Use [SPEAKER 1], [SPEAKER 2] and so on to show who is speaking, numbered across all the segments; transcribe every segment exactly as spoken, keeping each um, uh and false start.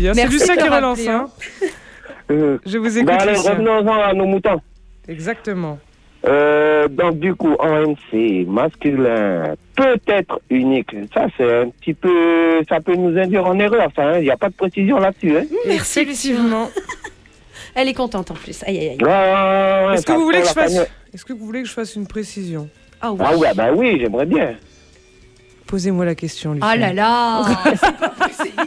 [SPEAKER 1] dit. Hein. C'est Lucien qui relance. Hein. Euh, Je vous écoute.
[SPEAKER 2] Bah, allez, revenons-en à nos moutons.
[SPEAKER 1] Exactement.
[SPEAKER 2] Euh, donc du coup, en M C, masculin, peut-être unique. Ça, c'est un petit peu... Ça peut nous induire en erreur, ça. Il n'y a pas de précision là-dessus. Hein.
[SPEAKER 3] Merci, effectivement. Elle est contente en plus. Aïe, aïe, aïe.
[SPEAKER 2] Ouais, ouais, ouais,
[SPEAKER 1] Est-ce que vous voulez que je fasse... Est-ce que vous voulez que je fasse une précision?
[SPEAKER 3] Ah oui.
[SPEAKER 2] Ah ouais, bah oui, j'aimerais bien.
[SPEAKER 1] Posez-moi la question, Lucien.
[SPEAKER 3] Ah là là. C'est pas possible.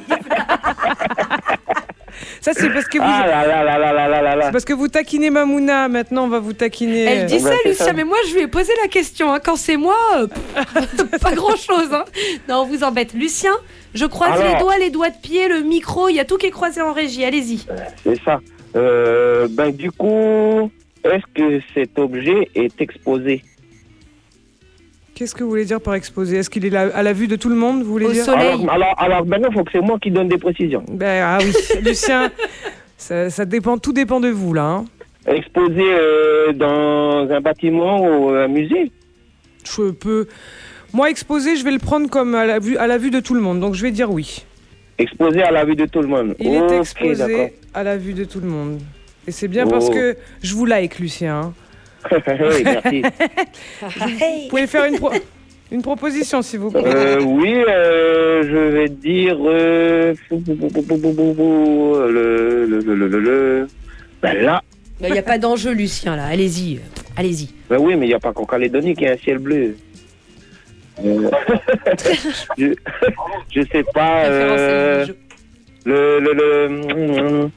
[SPEAKER 1] Ça, c'est parce que vous...
[SPEAKER 2] Ah là là là là là là là là.
[SPEAKER 1] C'est parce que vous taquinez Mamouna. Maintenant, on va vous taquiner.
[SPEAKER 3] Elle dit
[SPEAKER 2] bah,
[SPEAKER 3] ça,
[SPEAKER 2] c'est
[SPEAKER 3] Lucien,
[SPEAKER 2] ça.
[SPEAKER 3] mais moi, je lui ai posé la question. Hein. Quand c'est moi, euh, pff, pas grand-chose. Hein. Non, on vous embête. Lucien, je croise
[SPEAKER 2] Alors.
[SPEAKER 3] les doigts, les doigts de pied, le micro. Il y a tout qui est croisé en régie. Allez-y.
[SPEAKER 2] C'est ça. Euh, ben du coup, est-ce que cet objet est exposé?
[SPEAKER 1] Qu'est-ce que vous voulez dire par exposé? Est-ce qu'il est là, à la vue de tout le monde, vous voulez
[SPEAKER 3] Au
[SPEAKER 1] dire?
[SPEAKER 3] soleil.
[SPEAKER 2] Alors, alors, alors maintenant, il faut que c'est moi qui donne des précisions.
[SPEAKER 1] Ben, ah oui, Lucien, ça, ça dépend, tout dépend de vous, là. Hein.
[SPEAKER 2] Exposé euh, dans un bâtiment ou un musée?
[SPEAKER 1] Je peux... Moi, exposé, je vais le prendre comme à la vue, à la vue de tout le monde, donc je vais dire oui.
[SPEAKER 2] Exposé à la vue de tout le monde.
[SPEAKER 1] Il
[SPEAKER 2] Ok,
[SPEAKER 1] est exposé
[SPEAKER 2] d'accord.
[SPEAKER 1] à la vue de tout le monde. Et c'est bien
[SPEAKER 2] Oh.
[SPEAKER 1] parce que je vous like, Lucien. Hein.
[SPEAKER 2] Oui, merci.
[SPEAKER 1] Vous pouvez faire une, pro- une proposition, s'il vous plaît.
[SPEAKER 2] Euh, oui, euh, je vais dire euh, le, le, le, le, le, le- ben là,
[SPEAKER 3] Il n'y a pas d'enjeu, Lucien, là. Allez-y. Allez-y.
[SPEAKER 2] ben oui, mais il n'y a pas qu'en Calédonie qu'il y a un ciel bleu. Euh, je, je sais pas.
[SPEAKER 3] Référence à
[SPEAKER 2] Euh,
[SPEAKER 3] l'image.
[SPEAKER 2] le, le, le,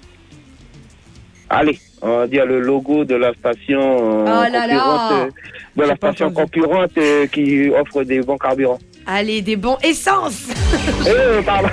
[SPEAKER 2] allez, on va dire le logo de la station euh,
[SPEAKER 3] Oh là là.
[SPEAKER 2] concurrente, euh, de la
[SPEAKER 1] J'ai pas
[SPEAKER 2] station
[SPEAKER 1] entendu.
[SPEAKER 2] concurrente euh, qui offre des bons carburants.
[SPEAKER 3] Allez, des bons essence.
[SPEAKER 2] Eh, pardon.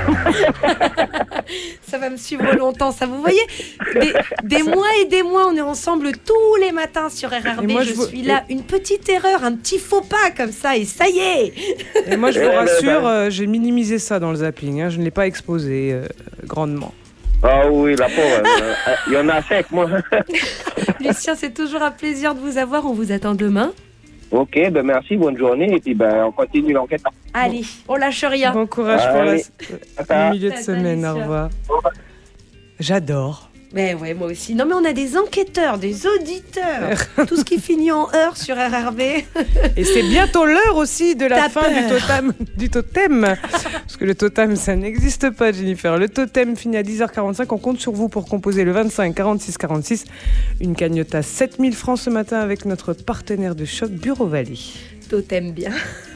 [SPEAKER 3] Ça va me suivre longtemps, ça. Vous voyez, des, des mois et des mois, on est ensemble tous les matins sur R R B.
[SPEAKER 1] Et moi,
[SPEAKER 3] je,
[SPEAKER 1] je vous-
[SPEAKER 3] suis là, une petite erreur, un petit faux pas comme ça, et ça y est.
[SPEAKER 1] Et moi, je vous
[SPEAKER 2] Eh ben,
[SPEAKER 1] rassure,
[SPEAKER 2] ben.
[SPEAKER 1] euh, j'ai minimisé ça dans le zapping. Hein. Je ne l'ai pas exposé euh, grandement.
[SPEAKER 2] Ah oui, la pauvre, euh, il y en a cinq, moi.
[SPEAKER 3] Lucien, c'est toujours un plaisir de vous avoir. On vous attend demain.
[SPEAKER 2] Ok, ben merci, bonne journée, et puis ben on continue l'enquête.
[SPEAKER 3] Allez, on lâche rien.
[SPEAKER 1] Bon courage pour la,
[SPEAKER 2] Allez.
[SPEAKER 1] le milieu de
[SPEAKER 3] Tata,
[SPEAKER 1] semaine. Au
[SPEAKER 3] Lucien.
[SPEAKER 1] revoir. J'adore.
[SPEAKER 3] Mais ouais, moi aussi. Non, mais on a des enquêteurs, des auditeurs. Tout ce qui finit en heure sur R R B.
[SPEAKER 1] Et c'est bientôt l'heure aussi de la
[SPEAKER 3] T'as
[SPEAKER 1] fin du
[SPEAKER 3] peur.
[SPEAKER 1] totem, du totem. Parce que le totem, ça n'existe pas, Jennifer. Le totem finit à dix heures quarante-cinq. On compte sur vous pour composer le vingt-cinq quarante-six quarante-six. Une cagnotte à sept mille francs ce matin avec notre partenaire de choc, Bureau Vallée.
[SPEAKER 3] Totem bien.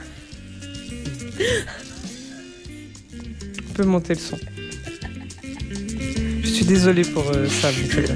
[SPEAKER 1] On peut monter le son. Je suis désolée pour euh, ça. mais c'est-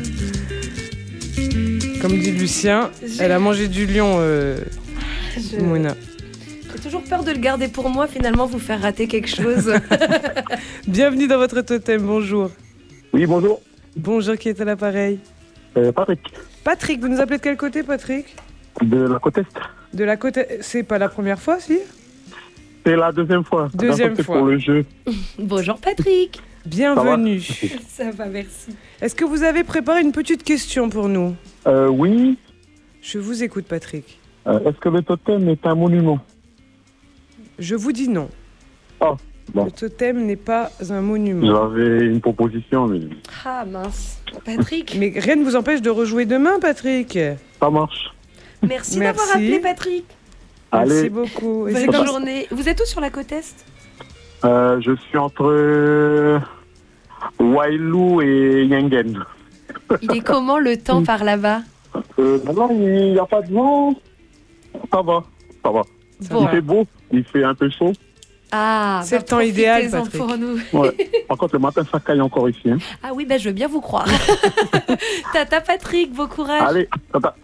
[SPEAKER 1] Comme dit Lucien, elle a mangé du lion, euh,
[SPEAKER 3] Je-
[SPEAKER 1] Mouna.
[SPEAKER 3] J'ai toujours peur de le garder pour moi, finalement, vous faire rater quelque chose.
[SPEAKER 1] Bienvenue dans votre totem, bonjour.
[SPEAKER 2] Oui, bonjour.
[SPEAKER 1] Bonjour, qui est à l'appareil?
[SPEAKER 2] Euh, Patrick,
[SPEAKER 1] Patrick, vous nous appelez de quel côté, Patrick?
[SPEAKER 2] de la côte Est.
[SPEAKER 1] De la côte... C'est pas la première fois, si?
[SPEAKER 2] C'est la deuxième fois.
[SPEAKER 1] Deuxième fois.
[SPEAKER 2] Pour le jeu.
[SPEAKER 3] Bonjour Patrick.
[SPEAKER 1] Bienvenue.
[SPEAKER 3] Ça va, merci.
[SPEAKER 1] Est-ce que vous avez préparé une petite question pour nous?
[SPEAKER 2] Euh, oui.
[SPEAKER 1] Je vous écoute, Patrick.
[SPEAKER 2] Euh, est-ce que le totem est un monument?
[SPEAKER 1] Je vous dis non.
[SPEAKER 2] Oh, bon.
[SPEAKER 1] Le totem n'est pas un monument.
[SPEAKER 2] J'avais une proposition, mais
[SPEAKER 3] Ah mince. Patrick,
[SPEAKER 1] Mais rien ne vous empêche de rejouer demain, Patrick.
[SPEAKER 2] ça marche.
[SPEAKER 3] merci, d'avoir
[SPEAKER 1] Merci.
[SPEAKER 3] appelé Patrick.
[SPEAKER 1] Merci
[SPEAKER 2] Allez.
[SPEAKER 1] beaucoup. Et c'est
[SPEAKER 3] Bonne
[SPEAKER 1] comme-
[SPEAKER 3] journée. Vous êtes où sur la côte Est?
[SPEAKER 2] Euh, je suis entre euh, Wailou et Yengen.
[SPEAKER 3] Il est comment le temps par là-bas?
[SPEAKER 2] Euh, maintenant, il n'y a pas de vent. Ça va, ça va.
[SPEAKER 1] Ça
[SPEAKER 3] Bon.
[SPEAKER 2] Il fait beau, il fait un peu chaud.
[SPEAKER 3] Ah,
[SPEAKER 1] C'est
[SPEAKER 3] bah,
[SPEAKER 1] le temps idéal,
[SPEAKER 3] profitez-en
[SPEAKER 1] Patrick.
[SPEAKER 3] pour nous.
[SPEAKER 2] Ouais. Par contre, le matin, ça caille encore ici. Hein.
[SPEAKER 3] Ah oui, bah, je veux bien vous croire. Tata Patrick, beau courage.
[SPEAKER 2] Allez, tata.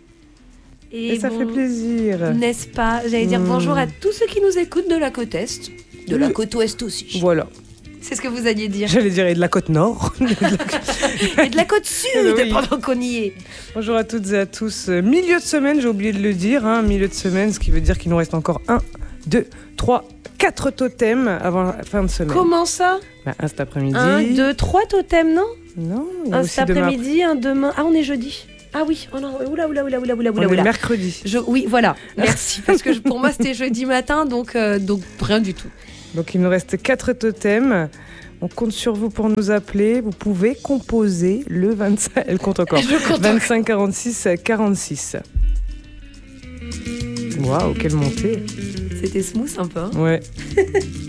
[SPEAKER 1] Et ça
[SPEAKER 3] bon,
[SPEAKER 1] fait plaisir.
[SPEAKER 3] N'est-ce pas? J'allais dire
[SPEAKER 1] Mm.
[SPEAKER 3] bonjour à tous ceux qui nous écoutent de la côte Est. De la côte Ouest aussi.
[SPEAKER 1] Voilà.
[SPEAKER 3] C'est ce que vous alliez dire.
[SPEAKER 1] J'allais dire et de la côte nord.
[SPEAKER 3] Et de la côte Sud,
[SPEAKER 1] Oui.
[SPEAKER 3] pendant qu'on y est.
[SPEAKER 1] Bonjour à toutes et à tous. Euh, Milieu de semaine, j'ai oublié de le dire. Hein, milieu de semaine, ce qui veut dire qu'il nous reste encore un, deux, trois, quatre totems avant la fin de semaine.
[SPEAKER 3] Comment ça?
[SPEAKER 1] Bah, un cet après-midi.
[SPEAKER 3] Un, deux, trois totems, non?
[SPEAKER 1] Non, il y a
[SPEAKER 3] Un
[SPEAKER 1] aussi
[SPEAKER 3] cet
[SPEAKER 1] demain.
[SPEAKER 3] après-midi, un demain. Ah, on est jeudi. Ah oui, oh non, oula, oula, oula, oula, oula,
[SPEAKER 1] On
[SPEAKER 3] oula,
[SPEAKER 1] est
[SPEAKER 3] oula.
[SPEAKER 1] mercredi.
[SPEAKER 3] Je, oui, voilà, merci. Parce que je- pour moi, c'était jeudi matin, donc, euh, donc rien du tout.
[SPEAKER 1] Donc il nous reste quatre totems. On compte sur vous pour nous appeler. Vous pouvez composer le vingt-cinq... Elle compte encore.
[SPEAKER 3] compte
[SPEAKER 1] vingt-cinq quarante-six quarante-six. Waouh, quelle montée.
[SPEAKER 3] C'était smooth un peu. Hein.
[SPEAKER 1] Ouais.